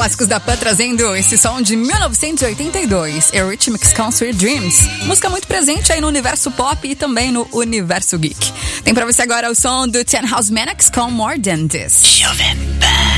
Clássicos da Pan trazendo esse som de 1982, Eurythmics com Sweet Dreams. Música muito presente aí no universo pop e também no universo geek. Tem pra você agora o som do Ten House Maniacs com More Than This. Jovem Pan.